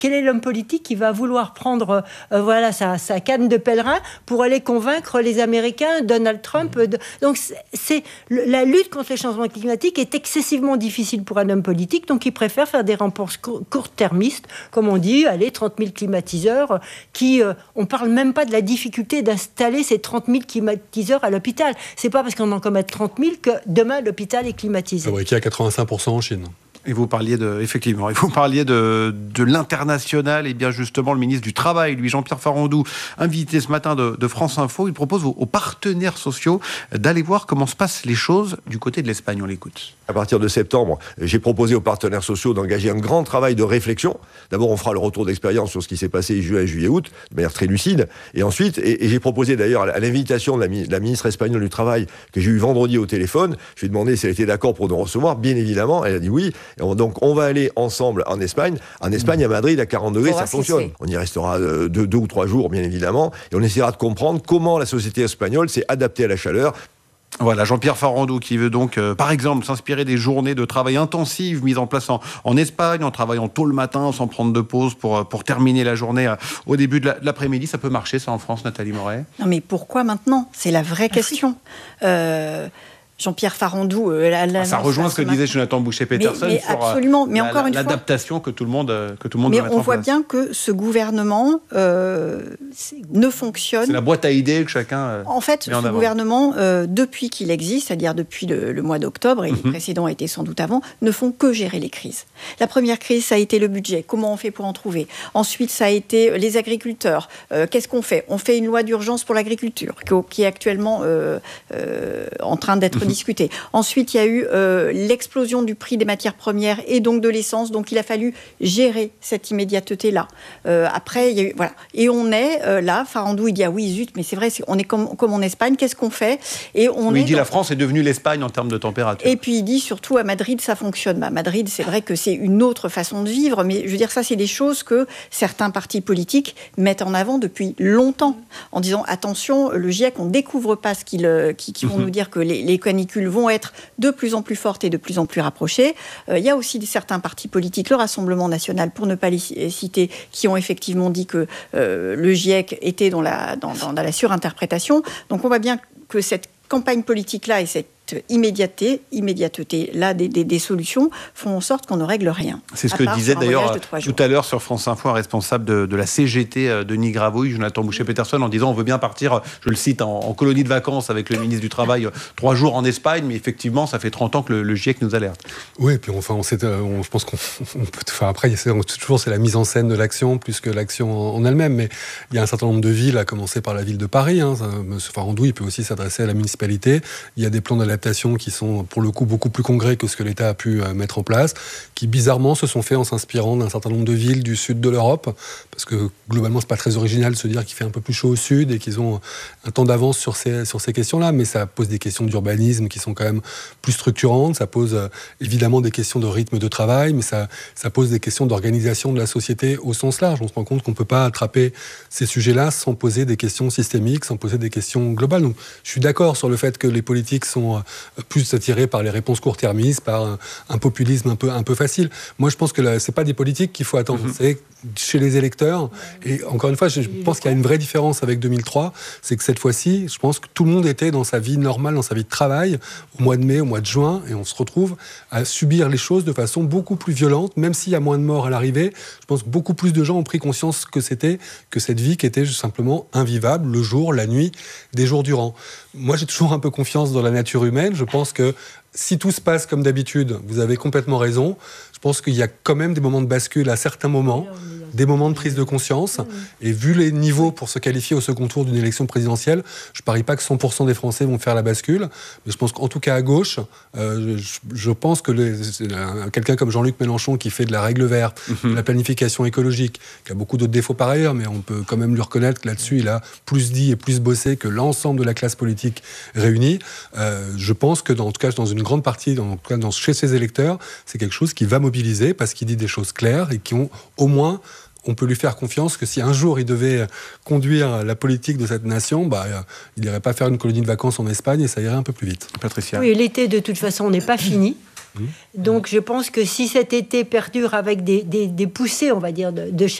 quel est l'homme politique qui va vouloir prendre sa canne de pèlerin pour aller convaincre les Américains, Donald Trump. Donc la lutte contre les changements climatiques est excessivement difficile pour un homme politique, donc il préfère faire des rapports court-termistes, comme on dit, 30 000 climatiseurs, on ne parle même pas de la difficulté d'installer ces 30 000 climatiseurs à l'hôpital. C'est pas parce qu'on en commet 30 000 que demain l'hôpital est climatisé. Qui est à 85% en Chine. Et vous parliez de l'international, et bien justement le ministre du Travail, lui Jean-Pierre Farandou, invité ce matin de France Info, il propose aux partenaires sociaux d'aller voir comment se passent les choses du côté de l'Espagne. On l'écoute. À partir de septembre, j'ai proposé aux partenaires sociaux d'engager un grand travail de réflexion. D'abord, on fera le retour d'expérience sur ce qui s'est passé juin, juillet, août, de manière très lucide. Et ensuite, et j'ai proposé d'ailleurs à l'invitation de la ministre espagnole du Travail, que j'ai eu vendredi au téléphone, je lui ai demandé si elle était d'accord pour nous recevoir. Bien évidemment, elle a dit oui. Donc, on va aller ensemble en Espagne. En Espagne, à Madrid, à 40 degrés, ça fonctionne. On y restera 2 ou 3 jours, bien évidemment. Et on essaiera de comprendre comment la société espagnole s'est adaptée à la chaleur. Voilà, Jean-Pierre Farandou qui veut donc, par exemple, s'inspirer des journées de travail intensives mises en place en Espagne, en travaillant tôt le matin, sans prendre de pause pour terminer la journée au début de l'après-midi. Ça peut marcher, ça, en France, Nathalie Moret ? Non, mais pourquoi maintenant ? C'est la vraie question. Jean-Pierre Farandou... ça rejoint ce que disait Jonathan Boucher-Peterson sur absolument, mais encore une l'adaptation que tout le monde doit mettre en place. Mais on voit bien que ce gouvernement ne fonctionne... C'est la boîte à idées que chacun En fait, ce gouvernement, depuis qu'il existe, c'est-à-dire depuis le mois d'octobre, et les précédents étaient sans doute avant, ne font que gérer les crises. La première crise, ça a été le budget. Comment on fait pour en trouver ? Ensuite, ça a été les agriculteurs. Qu'est-ce qu'on fait ? On fait une loi d'urgence pour l'agriculture, qui est actuellement en train d'être discuté. Ensuite, il y a eu l'explosion du prix des matières premières et donc de l'essence. Donc, il a fallu gérer cette immédiateté-là. Après, il y a eu... Voilà. Et on est là, Farandou, il dit « Ah oui, zut, mais c'est vrai, on est comme en Espagne, qu'est-ce qu'on fait ?» Et il dit « La France est devenue l'Espagne en termes de température. » Et puis, il dit surtout à Madrid, ça fonctionne. À Madrid, c'est vrai que c'est une autre façon de vivre, mais je veux dire, ça, c'est des choses que certains partis politiques mettent en avant depuis longtemps, en disant « Attention, le GIEC, on ne découvre pas ce qu'ils vont nous dire que les canicules vont être de plus en plus fortes et de plus en plus rapprochées. Il y a aussi certains partis politiques, le Rassemblement national, pour ne pas les citer, qui ont effectivement dit que le GIEC était dans la surinterprétation. Donc on voit bien que cette campagne politique-là et cette immédiateté-là des solutions font en sorte qu'on ne règle rien. C'est ce que disait d'ailleurs tout à l'heure sur France Info un responsable de la CGT, Denis Gravouille, Jonathan Boucher-Peterson, en disant on veut bien partir, je le cite, en colonie de vacances avec le ministre du Travail 3 jours en Espagne, mais effectivement ça fait 30 ans que le GIEC nous alerte. Oui, et puis je pense qu'on peut... après, c'est la mise en scène de l'action plus que l'action en elle-même, mais il y a un certain nombre de villes, à commencer par la ville de Paris. Monsieur Farandou, il peut aussi s'adresser à la municipalité. Il y a des plans d'adaptation qui sont pour le coup beaucoup plus concrets que ce que l'État a pu mettre en place, qui bizarrement se sont faits en s'inspirant d'un certain nombre de villes du sud de l'Europe, parce que globalement c'est pas très original de se dire qu'il fait un peu plus chaud au sud et qu'ils ont un temps d'avance sur ces questions-là, mais ça pose des questions d'urbanisme qui sont quand même plus structurantes, ça pose évidemment des questions de rythme de travail, mais ça pose des questions d'organisation de la société au sens large. On se rend compte qu'on peut pas attraper ces sujets-là sans poser des questions systémiques, sans poser des questions globales. Donc, je suis d'accord sur le fait que les politiques sont plus attirés par les réponses court-termistes, par un populisme un peu facile. Moi, je pense que c'est pas des politiques qu'il faut attendre. C'est chez les électeurs. Et encore une fois, je pense qu'il y a une vraie différence avec 2003. C'est que cette fois-ci, je pense que tout le monde était dans sa vie normale, dans sa vie de travail, au mois de mai, au mois de juin, et on se retrouve à subir les choses de façon beaucoup plus violente, même s'il y a moins de morts à l'arrivée. Je pense que beaucoup plus de gens ont pris conscience que cette vie qui était simplement invivable, le jour, la nuit, des jours durant. Moi, j'ai toujours un peu confiance dans la nature humaine. Je pense que si tout se passe comme d'habitude, vous avez complètement raison. Je pense qu'il y a quand même des moments de bascule à certains moments, des moments de prise de conscience. Et vu les niveaux pour se qualifier au second tour d'une élection présidentielle, je ne parie pas que 100% des Français vont faire la bascule. Mais je pense qu'en tout cas à gauche, je pense que quelqu'un comme Jean-Luc Mélenchon qui fait de la règle verte, de la planification écologique, qui a beaucoup d'autres défauts par ailleurs, mais on peut quand même lui reconnaître que là-dessus, il a plus dit et plus bossé que l'ensemble de la classe politique réunie. Je pense que, en tout cas, dans une grande partie, chez ses électeurs, c'est quelque chose qui va mobiliser parce qu'il dit des choses claires et qui ont au moins... On peut lui faire confiance que si un jour il devait conduire la politique de cette nation, il n'irait pas faire une colonie de vacances en Espagne et ça irait un peu plus vite. Patricia. Oui, l'été, de toute façon, n'est pas fini. Donc je pense que si cet été perdure avec des poussées, on va dire, de